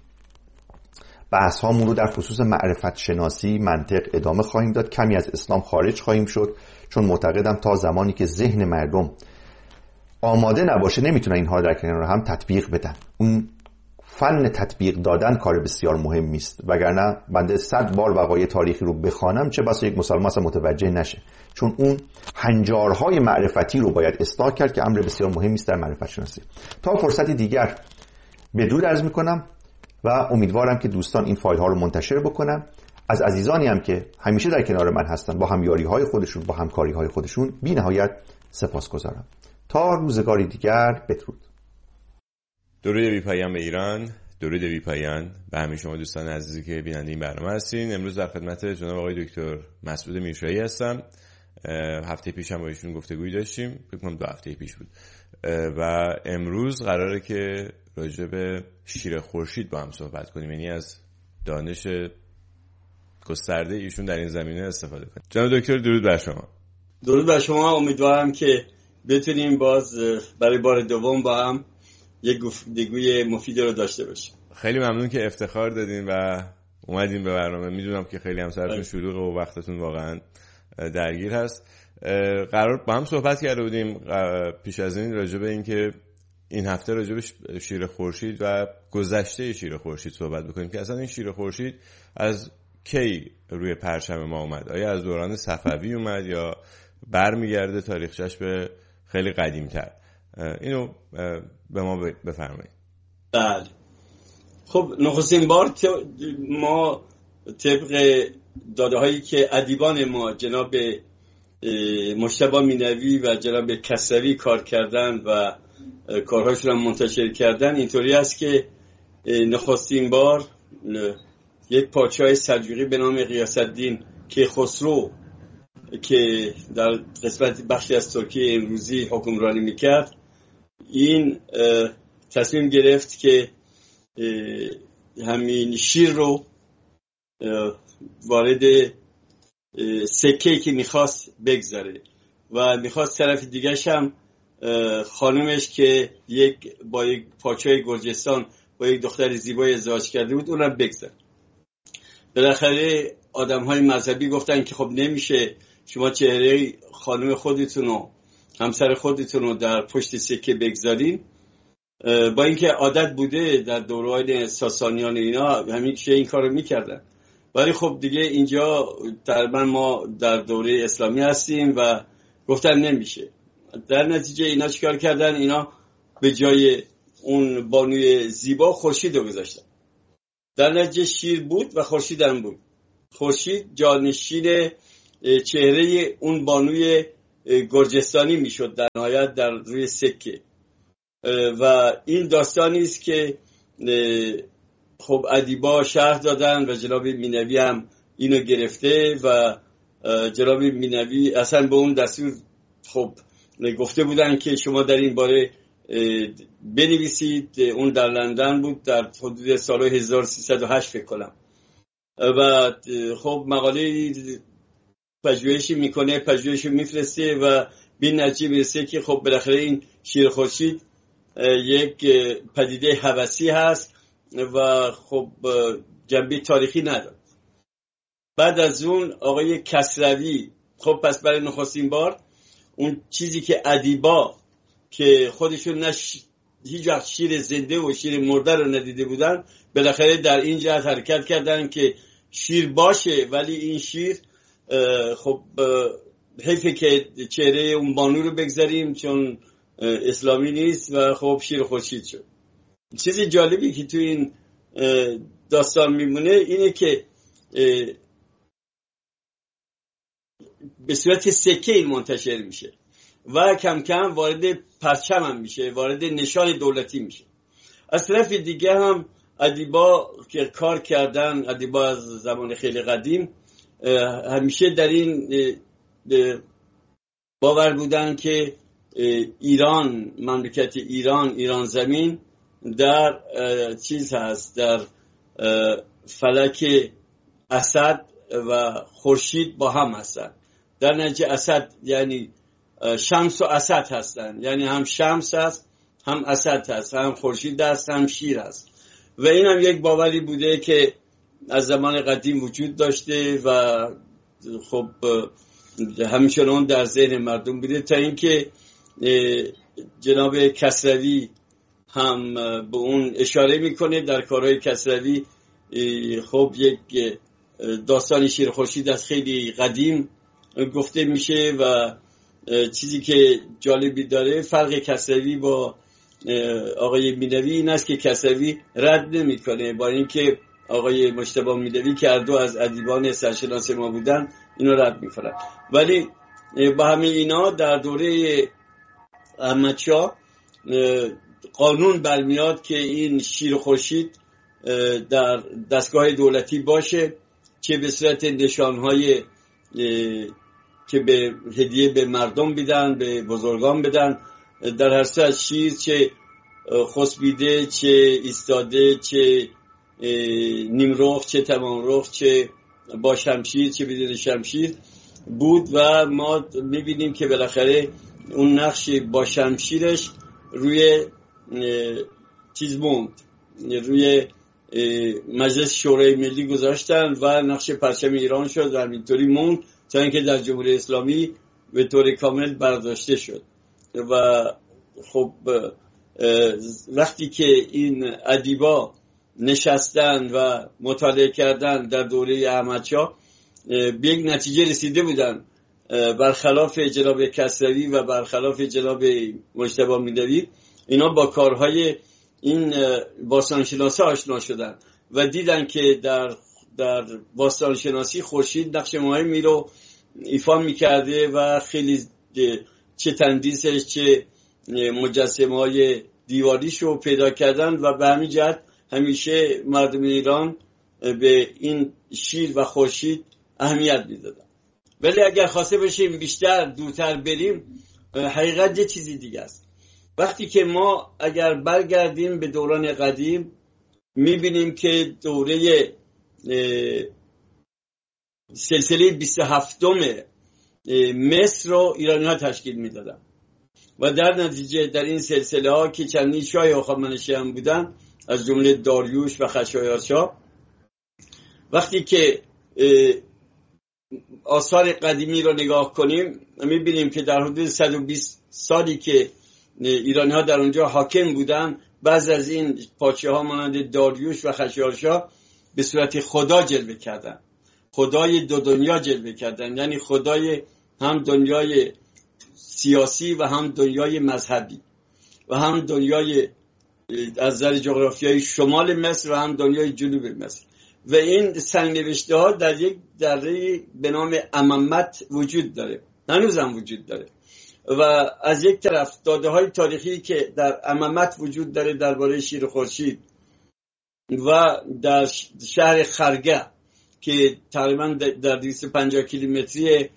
بحث هامون رو در خصوص معرفت شناسی، منطق ادامه خواهیم داد. کمی از اسلام خارج خواهیم شد، چون معتقدم تا زمانی که ذهن مردم آماده نباشه نمیتونن اینها رو در کنار هم تطبیق بدن. اون فن تطبیق دادن کار بسیار مهمی است، وگرنه بنده 100 بار وقایع تاریخی رو بخوانم چه بسا یک مسلمان اصلا متوجه نشه، چون اون هنجارهای معرفتی رو باید اصلاح کرد که امر بسیار مهمی است در معرفت شناسی. تا فرصتی دیگر بدرود عرض میکنم و امیدوارم که دوستان این فایل ها رو منتشر بکنن. از عزیزانی هم که همیشه در کنار من هستن، با همیاری های خودشون، با همکاری های خودشون، بی نهایت سپاسگزارم. تا روزگاری دیگر بدرود. درود بی پایان به ایران، درود بی پایان به همه شما دوستان عزیزی که بیننده این برنامه هستین. امروز در خدمت جناب آقای دکتر مسعود میرشاهی هستم. هفته پیش هم با ایشون گفتگویی داشتیم، فکر کنم 2 هفته پیش بود، و امروز قراره که راجع به شیر خورشید با هم صحبت کنیم، یعنی از دانش گسترده ایشون در این زمینه استفاده کنیم. جناب دکتر درود بر شما. درود بر شما. امیدوارم که بتونیم باز برای بار دوم با هم یک گفتگوی مفید رو داشته باشیم. خیلی ممنون که افتخار دادین و اومدین به برنامه. میدونم که خیلی هم سرتون شلوغه و وقتتون واقعا درگیر هست. قرار با هم صحبت کرده بودیم پیش از این راجع به این که این هفته راجع به شیر خورشید و گذشته شیر خورشید صحبت بکنیم که اصلا این شیر خورشید از کی روی پرچم ما اومد؟ آیا از دوران صفوی اومد یا برمیگرده تاریخچش به خیلی قدیم‌تر؟ اینو به ما بفرمایید. بله، خب نخستین بار ما طبق داده‌هایی که ادیبان ما جناب مجتبی مینوی و جناب کسروی کار کردن و کارهاشون رو منتشر کردن، اینطوری است که نخستین بار یک پادشاه سلجوقی به نام غیاث‌الدین کیخسرو که در قسمت بخشی از ترکیه امروزی حکمرانی میکرد، این تصمیم گرفت که همین شیر رو وارد سکه‌ای که میخواست بگذاره و میخواست طرف دیگرش هم خانمش که با یک پادشاه گرجستان با یک دختر زیبای ازدواج کرده بود اونم بگذاره. بالاخره آدم‌های مذهبی گفتن که خب نمیشه شما چهره خانم خودتون و همسر خودتون رو در پشت سکه بگذارین. با اینکه عادت بوده در دوران ساسانیان اینا همیشه این کارو میکردن، ولی خب دیگه اینجا تقریبا ما در دوره اسلامی هستیم و گفتن نمیشه. در نتیجه اینا چیکار کردن؟ اینا به جای اون بانوی زیبا خورشید رو گذاشتن. در نتیجه شیر بود و خورشید هم بود. خورشید جانشین چهره اون بانوی گرجستانی میشد در نهایت در روی سکه. و این داستانی است که خب ادیبا شرح دادن و جناب مینوی هم اینو گرفته و جناب مینوی اصلا به اون دستور خب گفته بودن که شما در این باره بنویسید. اون در لندن بود در حدود سال 1308 فکر کنم. و خب مقاله پژوهشی میکنه، پژوهشی میفرسته و به نتیجه میرسه که خب بالاخره این شیر خورشید یک پدیده هوسی هست و خب جنبه تاریخی نداره. بعد از اون آقای کسروی خب پس برای نخستین بار اون چیزی که ادیبا که خودشون هیچ وقت شیر زنده و شیر مرده رو ندیده بودن بالاخره در این جهت حرکت کردن که شیر باشه، ولی این شیر خب حیفه که چهره اون بانو رو بگذاریم چون اسلامی نیست و خب شیر خورشید شد. چیزی جالبی که تو این داستان میمونه اینه که به صورت سکه این منتشر میشه و کم کم وارد پرچم هم میشه، وارد نشان دولتی میشه. از طرف دیگه هم ادیبا که کار کردن، ادیبا از زمان خیلی قدیم همیشه در این باور بودن که ایران، مملکت ایران زمین در چیز هست، در فلک اسد و خورشید با هم هستن. در نتیجه اسد یعنی شمس و اسد هستن، یعنی هم شمس هست هم اسد هست، هم خورشید هست هم شیر هست. و این هم یک باوری بوده که از زمان قدیم وجود داشته و خب همچنان در ذهن مردم بوده تا اینکه جناب کسروی هم به اون اشاره میکنه. در کارهای کسروی خب یک داستان شیر خورشید از خیلی قدیم گفته میشه و چیزی که جالبی داره فرق کسروی با آقای مینوی این است که کسروی رد نمیکنه، با اینکه آقای مجتبی مینوی که هر دو از ادیبان سرشناس ما بودن اینو رد میکنن. ولی با همه اینا در دوره احمدشاه قانون برمیاد که این شیر خورشید در دستگاه دولتی باشه، چه به صورت نشانهای که به هدیه به مردم بدن، به بزرگان بدن. در هر صورت شیر چه خسبیده، چه ایستاده، چه نیمرخ، چه تمام رخ، چه با شمشیر، چه بدون شمشیر بود و ما میبینیم که بالاخره اون نقش با شمشیرش روی چیز موند، روی مجلس شورای ملی گذاشتن و نقش پرچم ایران شد و همینطوری موند تا اینکه در جمهوری اسلامی به طور کامل برداشته شد. و خب وقتی که این ادیبا نشستن و مطالعه کردن در دوره احمدشاه به یک نتیجه رسیده بودن، برخلاف جناب کسروی و برخلاف جناب مجتبی مینوی، اینا با کارهای این باستانشناسا آشنا شدن و دیدن که در باستانشناسی خورشید نقش مهمی رو ایفا میکرده و خیلی چه تندیسش چه مجسمه‌های دیواریش رو پیدا کردن و به همین جهت همیشه مردم ایران به این شیر و خورشید اهمیت میدادن. ولی اگر خواسته باشیم بیشتر دورتر بریم، حقیقت یه چیزی دیگه است. وقتی که ما اگر برگردیم به دوران قدیم میبینیم که دوره سلسله 27م مصر رو ایرانی ها تشکیل میدادن و در نتیجه در این سلسله ها که چندین شاه هخامنشیان بودن از جمله داریوش و خشایارشا، وقتی که آثار قدیمی رو نگاه کنیم میبینیم که در حدود 120 سالی که ایرانی ها در اونجا حاکم بودن، بعض از این پادشاه ها مانند داریوش و خشایارشا به صورت خدا جلوه کردن، خدای دو دنیا جلوه کردن، یعنی خدای هم دنیای سیاسی و هم دنیای مذهبی و هم دنیای از نظر جغرافیایی شمال مصر و هم دنیای جنوب مصر. و این سنگ نوشته ها در یک دره به نام امامت وجود داره، هنوزم وجود داره. و از یک طرف داده های تاریخی که در امامت وجود داره درباره شیر خورشید و در شهر خرگه که تقریبا در 250 کیلومتری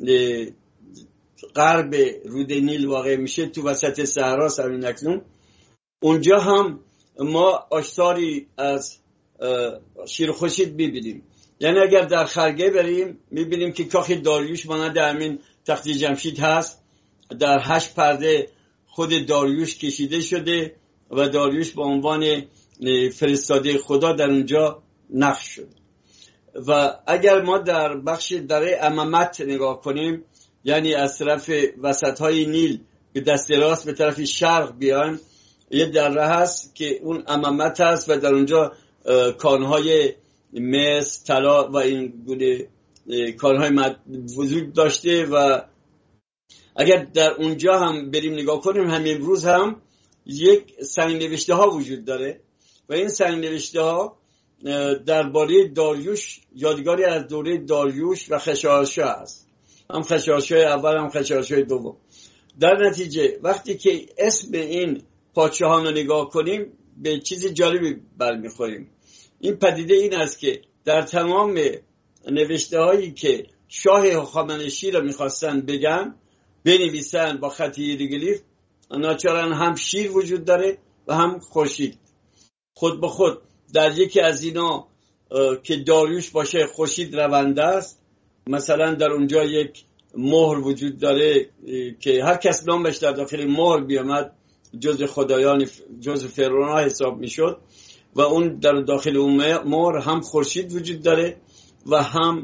غرب رود نیل واقع میشه، تو وسط صحرا همین اکنون، اونجا هم ما آثاری از شیر خورشید میبینیم. یعنی اگر در خرگه بریم میبینیم که کاخ داریوش مانند همین تخت جمشید هست، در 8 پرده خود داریوش کشیده شده و داریوش به عنوان فرستاده خدا در اونجا نقش شده. و اگر ما در بخش دره امامت نگاه کنیم، یعنی از طرف وسطهای نیل به دست راست به طرف شرق بیان، یه دره هست که اون امامت هست و در اونجا کانهای مس، طلا و این گونه کانهای وجود داشته. و اگر در اونجا هم بریم نگاه کنیم، همین امروز هم یک سنگ نوشته ها وجود داره و این سنگ نوشته ها درباره داریوش، یادگاری از دوره داریوش و خشایارشا است، هم خشایارشای اول هم خشایارشای دوم. در نتیجه وقتی که اسم این پادشاهان رو نگاه کنیم به چیز جالبی برمیخوریم. این پدیده این است که در تمام نوشته هایی که شاه هخامنشی رو میخواستن بگن بنویسن با خط هیروگلیف، ناچارن هم شیر وجود داره و هم خورشید. خود به خود در یکی از اینا که داریوش باشه خورشید رونده است. مثلا در اونجا یک مهر وجود داره که هر کس نامش در داخل مهر بیامد جز خدایان، جز فرعونها حساب میشد و اون در داخل اون مهر هم خورشید وجود داره و هم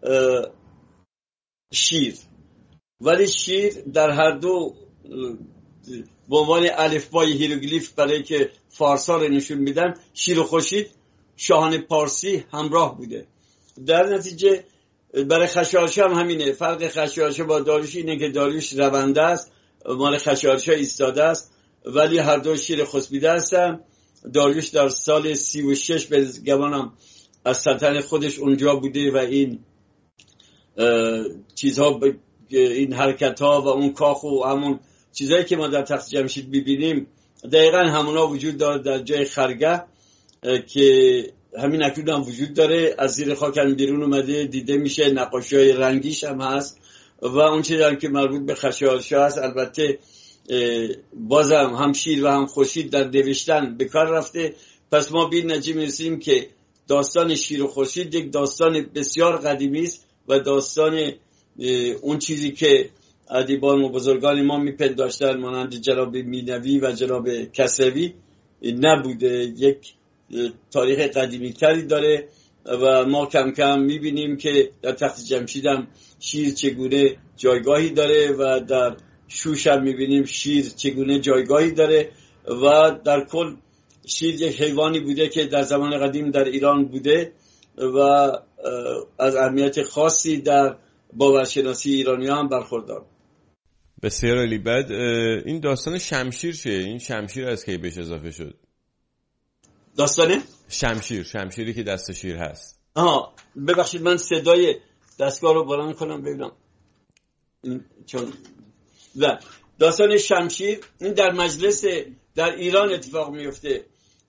شیر. ولی شیر در هر دو به عنوان الفبای هیروگلیف برای که فارسا رو نشون میدن، شیر و خورشید شاهان پارسی همراه بوده. در نتیجه برای خشایارشا هم همینه. فرق خشایارشا با داریوش اینه که داریوش رونده است، مال خشایارشا ایستاده است، ولی هر دو شیر خسبیده هستن. داریوش در سال 36 به گمانم از سلطنت خودش اونجا بوده و این چیزها، این حرکت ها و اون کاخ و همون چیزهایی که ما در تخت جمشید ببینیم دقیقا همونا وجود داره در جای خرگه که همین اکنون هم وجود داره. از زیر خاک هم بیرون اومده، دیده میشه، نقاشی های رنگیش هم هست و اون چیزی که مربوط به خشایارشا هست البته بازم هم شیر و هم خورشید در نوشتن به کار رفته. پس ما به نتیجه میرسیم که داستان شیر و خورشید یک داستان بسیار قدیمی است و داستان اون چیزی که ادیبان و بزرگان ما میپنداشتن مانند جناب مینوی و جناب کسروی نبوده، یک تاریخ قدیمی تری داره و ما کم کم میبینیم که در تخت جمشید هم شیر چگونه جایگاهی داره و در شوش هم میبینیم شیر چگونه جایگاهی داره و در کل شیر یک حیوانی بوده که در زمان قدیم در ایران بوده و از اهمیت خاصی در باورشناسی ایرانی هم برخوردار. بسیار عالی. بعد این داستان شمشیر چیه؟ این شمشیر از کی بهش اضافه شد؟ داستانه؟ شمشیری که دست شیر هست. ببخشید من صدای دستگاه رو بلند کنم ببینم. چون داستان شمشیر این در مجلس در ایران اتفاق میفته،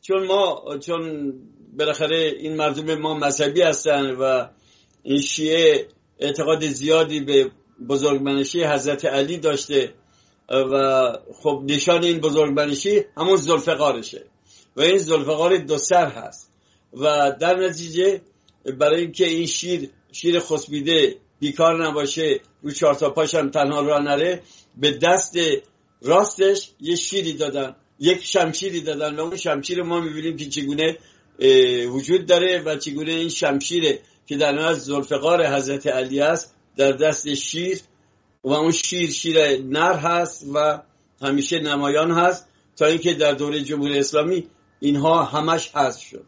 چون بالاخره این مردم ما مذهبی هستن و این شیعه اعتقاد زیادی به بزرگمنشی حضرت علی داشته و خب نشان این بزرگمنشی همون ذوالفقارشه و این ذوالفقار دو سر هست و در نتیجه برای اینکه این شیر خسبیده بیکار نباشه، رو 4 تا پاش هم تنها راه نره، به دست راستش یه شیری دادن، یک شمشیری دادن و اون شمشیر ما میبینیم که چگونه وجود داره و چگونه این شمشیر که در نزد ذوالفقار حضرت علی است در دست شیر و اون شیر نر هست و همیشه نمایان هست تا اینکه در دوره جمهوری اسلامی اینها همش حذف شد.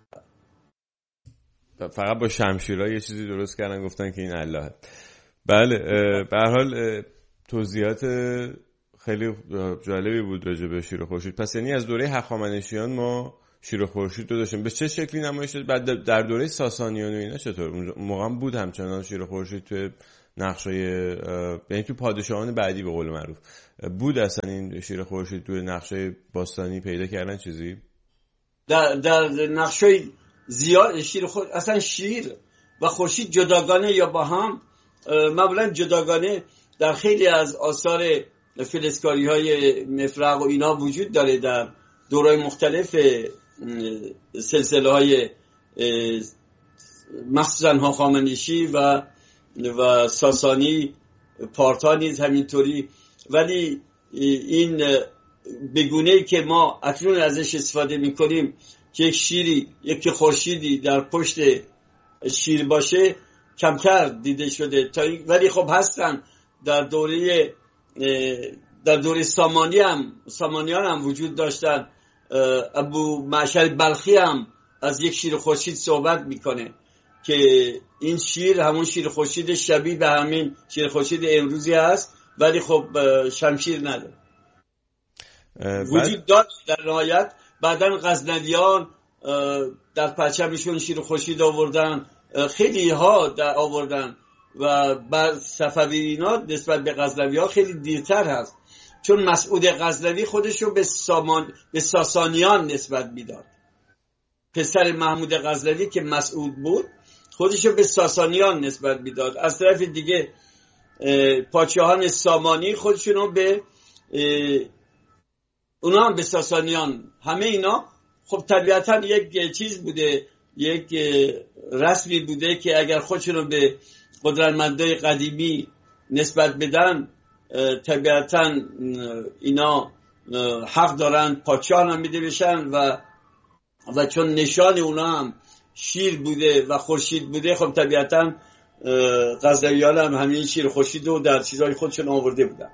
فقط با شمشیرها یه چیزی درست کردن گفتن که این الله. بله، به هر حال توضیحات خیلی جالبی بود راجع به شیر و خورشید. پس یعنی از دوره هخامنشیان ما شیر و خورشید رو داشتیم. به چه شکلی نمایش داد؟ بعد در دوره ساسانیان و اینا چطور موقع بود همچنان شیر و خورشید توی نقشای یعنی تو پادشاهان بعدی به قول معروف بود اصلا این شیر و خورشید توی نقشای باستانی پیدا کردن چیزی؟ در نقشای زیاد شیر اصلا شیر و خورشید جداگانه یا با هم معمولا جداگانه در خیلی از آثار فلزکاری های مفرق و اینا وجود داره. در دورهای مختلف سلسله های مخصوصا هخامنشی و ساسانی پارتا نیز همینطوری، ولی این بگونه‌ای که ما اکنون ازش استفاده میکنیم که یک شیری یک خورشیدی در پشت شیر باشه کمتر دیده شده ولی خب هستن. در دوره سامانیان هم وجود داشتن. ابو معشر بلخی هم از یک شیر خورشید صحبت میکنه که این شیر همون شیر خورشید شبیه به همین شیر خورشید امروزی هست ولی خب شمشیر نداره. وجود داشت در نهایت. بعدن غزنویان در پرچمشون شیر خورشید آوردن، خیلی ها آوردن و بعد صفوی‌ها نسبت به غزنوی‌ها خیلی دیرتر هست، چون مسعود غزنوی خودشو به ساسانیان نسبت میداد. پسر محمود غزنوی که مسعود بود خودشو به ساسانیان نسبت میداد. از طرف دیگه پادشاهان سامانی خودشونو به اونا هم به ساسانیان. همه اینا خب طبیعتا یک چیز بوده، یک رسمی بوده که اگر خودشونو به قدرتمندای قدیمی نسبت بدن طبیعتا اینا حق دارن پادشاه نامیده بشن و چون نشان اونا هم شیر بوده و خورشید بوده خب طبیعتا غزنویان هم همین شیر خورشید رو در چیزهای خودشون آورده بودن.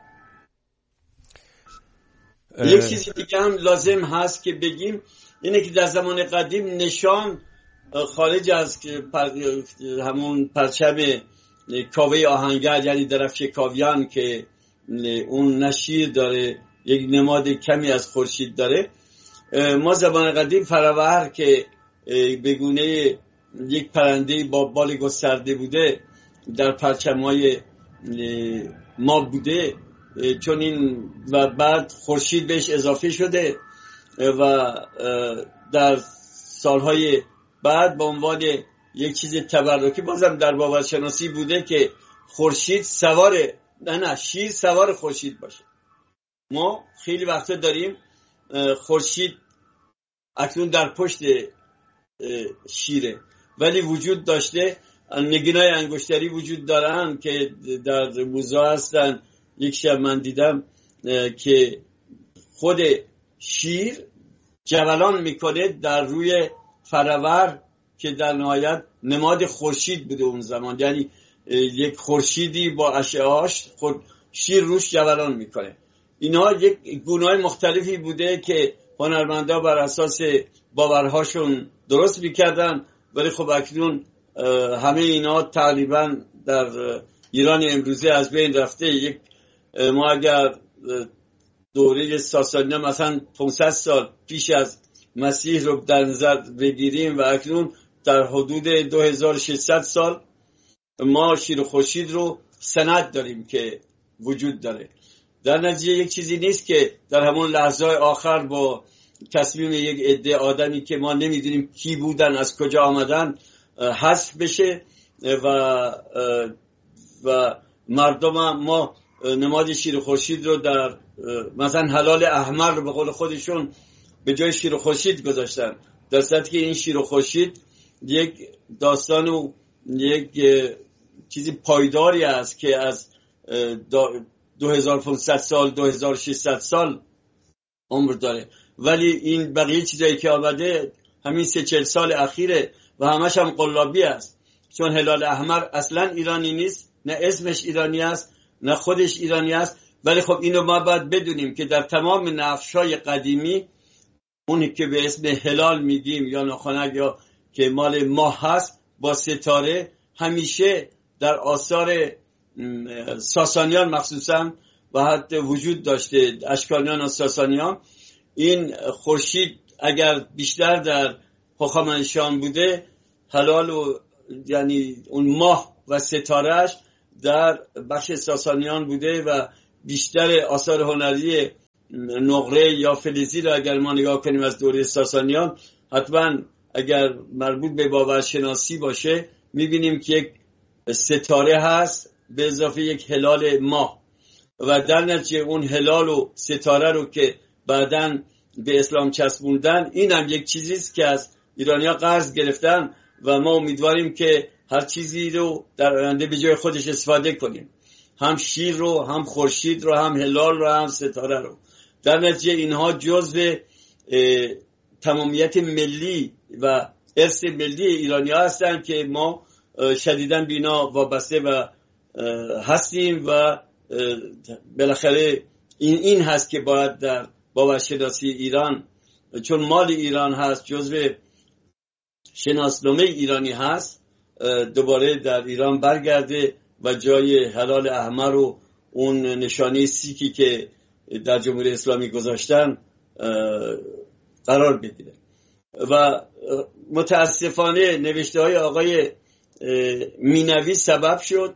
یک چیزی دیگه هم لازم هست که بگیم اینه که در زمان قدیم نشان خارج از همون پرچم کاوه آهنگر یعنی درفش کاویان که اون نشیر داره یک نماد کمی از خورشید داره، ما زمان قدیم فراور که بگونه یک پرنده با بال گسترده بوده در پرچم‌های ما بوده، چون این و بعد خورشید بهش اضافه شده و در سالهای بعد به عنوان یک چیز تبرکی بازم در باورشناسی بوده که خورشید شیر سوار خورشید باشه. ما خیلی وقتا داریم خورشید اکنون در پشت شیره ولی وجود داشته. نگینای انگشتری وجود دارن که در موزه هستن. یک شب من دیدم که خود شیر جولان میکنه در روی فراور که در نهایت نماد خورشید بوده اون زمان، یعنی یک خورشیدی با اشعهاش شیر روش جولان میکنه. اینا یک گونه‌های مختلفی بوده که هنرمندا بر اساس باورهاشون درست میکردن ولی خب اکنون همه اینا تقریبا در ایران امروزه از بین رفته. ما اگر دوره ساسانیان مثلا 500 سال پیش از مسیح رو در نظر بگیریم و اکنون در حدود 2600 سال ما شیر خورشید رو سند داریم که وجود داره. در نتیجه یک چیزی نیست که در همون لحظه آخر با تصمیم یک عده آدمی که ما نمیدونیم کی بودن از کجا آمدن حذف بشه و مردم ما نماد شیر خورشید رو در مثلا هلال احمر رو به قول خودشون به جای شیر خورشید گذاشتن، در صورتی که این شیر خورشید یک داستان و یک چیزی پایداری است که از 2500 سال 2600 سال عمر داره، ولی این بقیه چیزایی که آمده همین 3-40 سال اخیره و همش هم قلابی است، چون هلال احمر اصلا ایرانی نیست، نه اسمش ایرانی است نه خودش ایرانی است. ولی خب اینو ما باید بدونیم که در تمام نقش‌های قدیمی اونی که به اسم هلال میگیم یا ناخنک یا که مال ماه هست با ستاره همیشه در آثار ساسانیان مخصوصا و حتی وجود داشته، اشکانیان و ساسانیان. این خورشید اگر بیشتر در هخامنشیان بوده، هلال و یعنی اون ماه و ستارهش در بخش ساسانیان بوده و بیشتر آثار هنری نقره یا فلزی را اگر ما نگاه کنیم از دوره ساسانیان، حتما اگر مربوط به باورشناسی باشه میبینیم که یک ستاره هست به اضافه یک هلال ماه و در نتیجه اون هلال و ستاره رو که بعداً به اسلام چسبوندن، این هم یک چیزی است که از ایرانی‌ها قرض گرفتن و ما امیدواریم که هر چیزی رو در آینده به جای خودش استفاده کنیم، هم شیر رو، هم خورشید رو، هم هلال رو، هم ستاره رو. در نتیجه اینها جزو تمامیت ملی و ارث ملی ایرانی‌ها هستند که ما شدیداً بینا وابسته و هستیم و بالاخره این هست که باید در باورشناسی ایران، چون مال ایران هست، جزو شناسنامه ایرانی هست، دوباره در ایران برگرده و جای هلال احمر و اون نشانه سیکی که در جمهوری اسلامی گذاشتن قرار بگیره. و متاسفانه نوشته های آقای مینوی سبب شد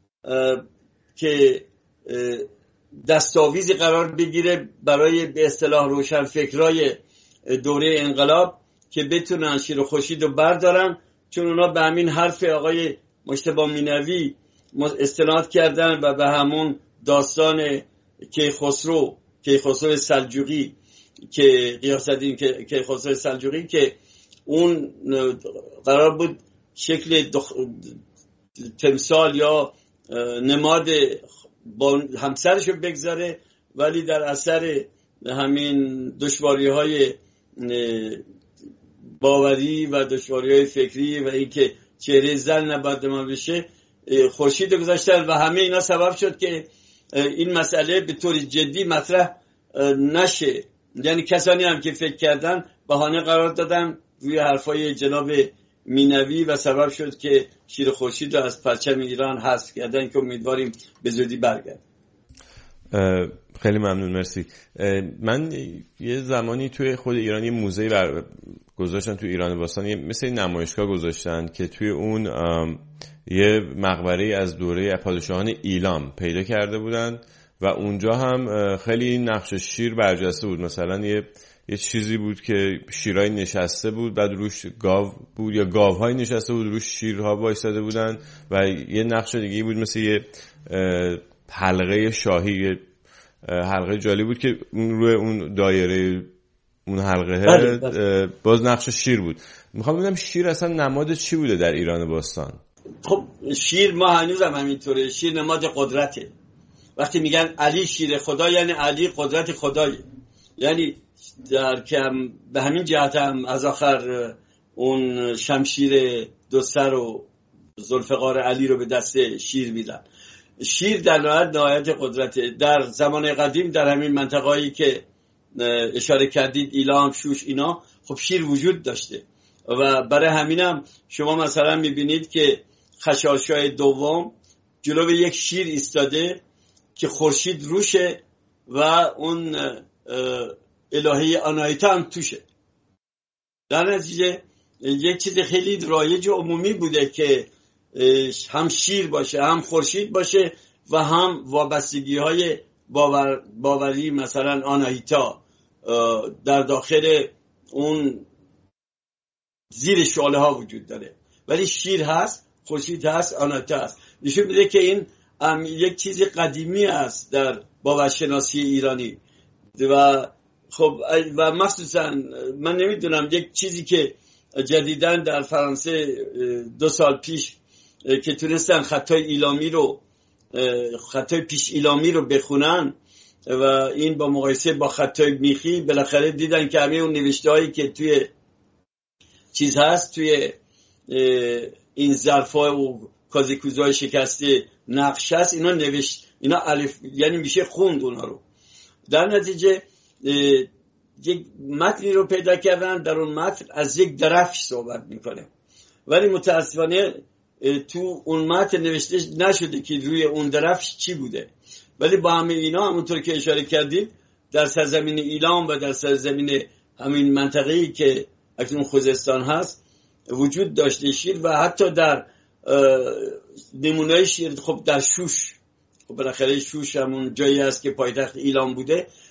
که دستاویزی قرار بگیره برای به اصطلاح روشنفکرای دوره انقلاب که بتونن شیر و خورشید رو بردارن، چون اونا به همین حرف آقای مجتبی مینوی استناد کردن و به همون داستان کیخسرو سلجوقی که غیاث‌الدین کیخسرو سلجوقی که اون قرار بود شکل تمثال یا نماد با همسرشو بگذاره، ولی در اثر همین دشواری‌های باوری و دشواری‌های فکری و اینکه چهره زن نباید نماد بشه، خورشید گذاشتن و همه اینا سبب شد که این مسئله به طور جدی مطرح نشه. یعنی کسانی هم که فکر کردن بهانه قرار دادن روی حرفای جناب مینوی و سبب شد که شیر خورشید رو از پرچم ایران حذف کردن که امیدواریم به زودی برگرده. خیلی ممنون، مرسی. من یه زمانی توی خود ایران یه موزه گذاشتن توی ایران باستان، مثل نمایشگاه گذاشتن که توی اون یه مقبره از دوره پادشاهان ایلام پیدا کرده بودن و اونجا هم خیلی نقش شیر برجسته بود. مثلا یه چیزی بود که شیرهای نشسته بود، بعد روش گاو بود یا گاوهای نشسته بود، روش شیرها وایساده بودن و یه نقش دیگه بود مثل یه حلقه شاهی، حلقه جالب بود که روی اون دایره اون حلقه باز نقش شیر بود. میخوام ببینم شیر اصلا نماد چی بوده در ایران باستان؟ خب شیر ما هنوز هم همینطوره، شیر نماد قدرته. وقتی میگن علی شیر خدا یعنی علی قدرت خدایه، یعنی در که به همین جهت هم از آخر اون شمشیر دو سر و ذوالفقار علی رو به دست شیر میدن. شیر در نهایت قدرته. در زمان قدیم در همین منطقه‌ای که اشاره کردید، ایلام، شوش، اینا خب شیر وجود داشته و برای همینم شما مثلا میبینید که خشایارشاه دوم جلو یک شیر ایستاده که خورشید روشه و اون الهه آناهیتا هم توشه. در نتیجه یک چیز خیلی رایج و عمومی بوده که هم شیر باشه، هم خورشید باشه و هم وابستگی های باوری، مثلا آناهیتا در داخل اون زیر شعله ها وجود داره، ولی شیر هست، خورشید هست، آناهیتا هست. نشون میده که این یک چیز قدیمی است در باورشناسی ایرانی و خب و مخصوصا من نمیدونم یک چیزی که جدیداً در فرانسه 2 سال پیش که تونستن خطای پیش ایلامی رو بخونن و این با مقایسه با خطای میخی بالاخره دیدن که همه اون نوشته هایی که توی چیز هست، توی این ظرفا و کازیکوزهای شکسته نقش هست، اینا الف، یعنی میشه خوند اونا رو. در نتیجه یک متنی رو پیدا کردن، در اون متن از یک درفش صحبت میکنه، ولی متاسفانه تو اون متن نوشته نشده که روی اون درفش چی بوده. ولی با همه اینا همونطور که اشاره کردید در سرزمین ایلام و در سرزمین همین منطقه‌ای که اکنون خوزستان هست وجود داشته شیر و حتی در نمونه‌ی شیر خب در شوش، خب بالاخره شوش همون جایی هست که پایتخت ایلام بوده،